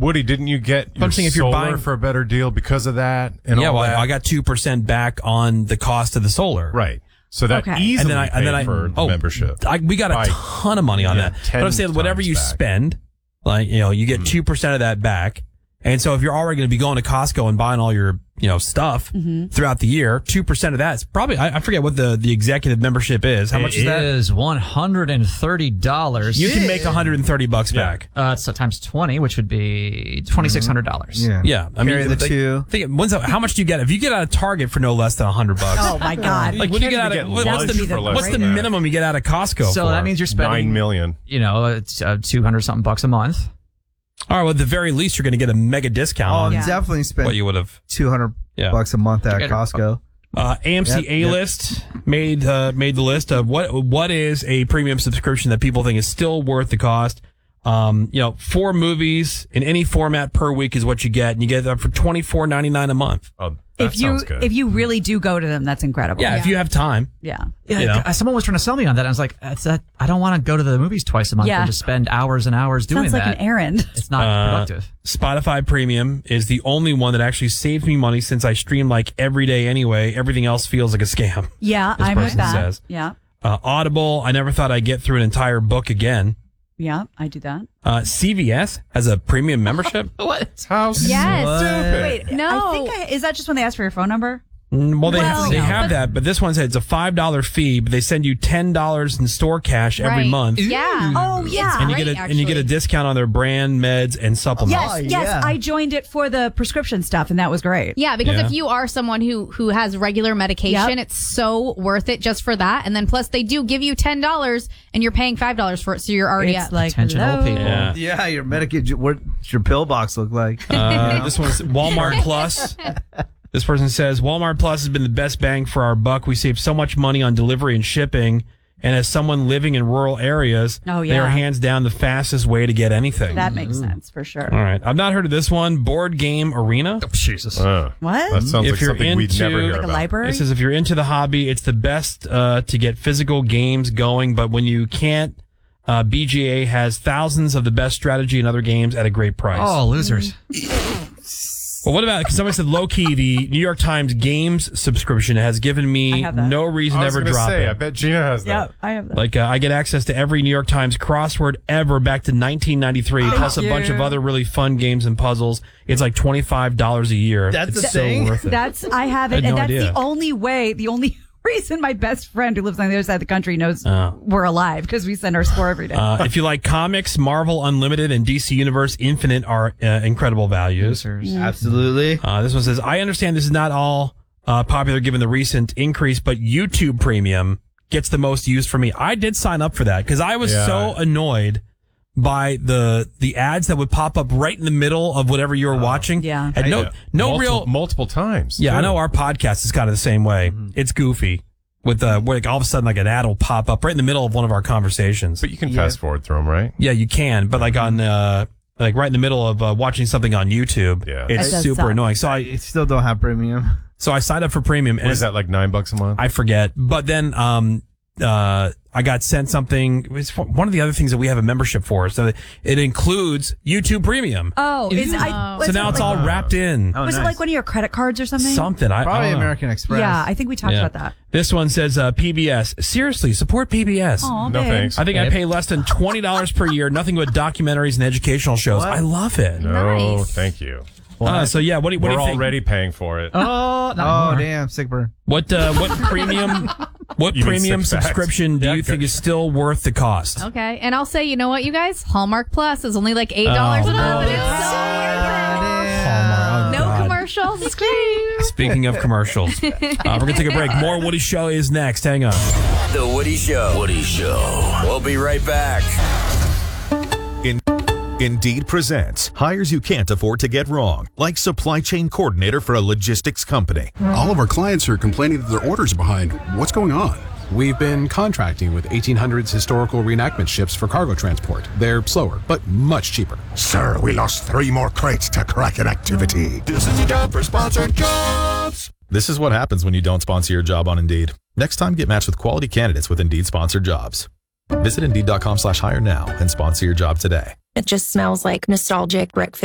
Woody, didn't you get your saying if you're solar buying for a better deal because of that? And all that? I got 2% back on the cost of the solar. Right. So that easily paid for the membership. We got a ton of money on that. But I'm saying whatever you spend, like, you get 2% of that back. And so if you're already going to be going to Costco and buying all your, stuff throughout the year, 2% of that is probably, I forget what the executive membership is. How much is that? It is $130. You can make $130 back. So times 20, which would be $2,600. Yeah. I Carry mean, the two. How much do you get? If you get out of Target for no less than $100. Oh my God. Like, what do you get out of, what's the minimum you get out of Costco? So that means you're spending $9 million. It's 200 something bucks a month. All right, well, at the very least, you're going to get a mega discount on definitely spend what you would have. $200 bucks a month at Costco. AMC A-List made the list of what is a premium subscription that people think is still worth the cost. 4 movies in any format per week is what you get, and you get that for $24.99 a month. Oh, that sounds good. If you really do go to them, that's incredible. Yeah, if you have time. Yeah. Someone was trying to sell me on that. I was like, I don't want to go to the movies twice a month and just spend hours and hours doing that. Sounds like an errand. It's not productive. Spotify Premium is the only one that actually saves me money since I stream like every day anyway. Everything else feels like a scam. Yeah, I'm with that. Says. Yeah. Audible, I never thought I'd get through an entire book again. Yeah, I do that. CVS has a premium membership. What? How stupid. Wait, no. I think is that just when they ask for your phone number? Well, they have that, but this one says it's a $5 fee, but they send you $10 in store cash every month. Yeah. Oh, yeah. And you get a discount on their brand meds and supplements. Yes. I joined it for the prescription stuff, and that was great. Yeah, because if you are someone who has regular medication, it's so worth it just for that. And then plus they do give you $10 and you're paying $5 for it, so you're already It's like, attention old people. Yeah, your medication. What's your pill box look like? This one's Walmart Plus. This person says, Walmart Plus has been the best bang for our buck. We save so much money on delivery and shipping. And as someone living in rural areas, they are hands down the fastest way to get anything. That makes sense for sure. All right. I've not heard of this one. Board Game Arena. Oh, Jesus. What? That sounds like something we'd never hear like about. a library? It says if you're into the hobby, it's the best to get physical games going. But when you can't, BGA has thousands of the best strategy and other games at a great price. Oh, losers. Well, what about, because somebody said low-key, the New York Times Games subscription has given me no reason to ever drop it. I bet Gina has that. Yeah, I have that. Like, I get access to every New York Times crossword ever back to 1993, plus a bunch of other really fun games and puzzles. It's like $25 a year. That's it's the thing. So worth it. I have it, I had and no that's idea. the only reason my best friend who lives on the other side of the country knows we're alive, because we send our score every day. If you like comics, Marvel Unlimited and DC Universe Infinite are incredible values. Absolutely. This one says, I understand this is not all popular given the recent increase, but YouTube Premium gets the most use for me. I did sign up for that because I was so annoyed by the ads that would pop up right in the middle of whatever you were watching. Yeah. And multiple times. Yeah, too. I know our podcast is kind of the same way. It's goofy with where like all of a sudden like an ad will pop up right in the middle of one of our conversations. But you can fast forward through them, right? Yeah, you can. But like on like right in the middle of watching something on YouTube, it's super annoying. So I still don't have premium. So I signed up for premium. And is that like $9 a month? I forget. But then I got sent something. It's one of the other things that we have a membership for. So it includes YouTube Premium. Oh, so now it's all wrapped in. Was it like one of your credit cards or something? Something. Probably I don't know. American Express. Yeah, I think we talked about that. This one says PBS. Seriously, support PBS. Aw, no babe. thanks. I think I pay less than $20 per year. Nothing but documentaries and educational shows. I love it. No, thank you. So yeah, what do you We're think? already paying for it. Oh, damn, sick burn. What premium? What You mean premium 6 packs? subscription do you think is still worth the cost? Okay, and I'll say, you know what, you guys? Hallmark Plus is only like $8 a month, and it's so worth it. No commercials. It's great. Speaking of commercials, we're gonna take a break. More Woody Show is next. Hang on. The Woody Show. Woody Show. We'll be right back. Indeed presents hires you can't afford to get wrong, like supply chain coordinator for a logistics company. All of our clients are complaining that their orders are behind. What's going on? We've been contracting with 1800s historical reenactment ships for cargo transport. They're slower, but much cheaper. Sir, we lost 3 more crates to Kraken activity. This is a job for sponsored jobs. This is what happens when you don't sponsor your job on Indeed. Next time, get matched with quality candidates with Indeed sponsored jobs. Visit Indeed.com/hire now and sponsor your job today. It just smells like nostalgic breakfast